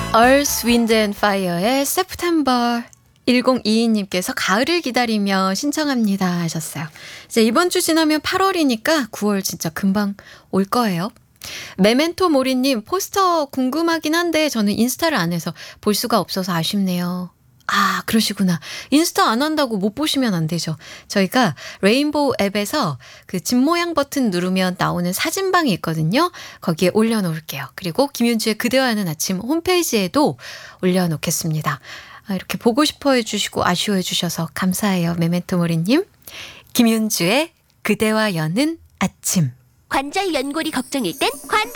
Earth, Wind and Fire의 September. 1022님께서 가을을 기다리며 신청합니다 하셨어요. 이제 이번 주 지나면 8월이니까 9월 진짜 금방 올 거예요. 메멘토 모리님, 포스터 궁금하긴 한데 저는 인스타를 안 해서 볼 수가 없어서 아쉽네요. 아, 그러시구나. 인스타 안 한다고 못 보시면 안 되죠. 저희가 레인보우 앱에서 그 집 모양 버튼 누르면 나오는 사진방이 있거든요. 거기에 올려놓을게요. 그리고 김윤주의 그대와 하는 아침 홈페이지에도 올려놓겠습니다. 이렇게 보고 싶어 해주시고 아쉬워해 주셔서 감사해요. 메멘토 모리님. 김윤주의 그대와 여는 아침. 관절 연골이 걱정일 땐 관절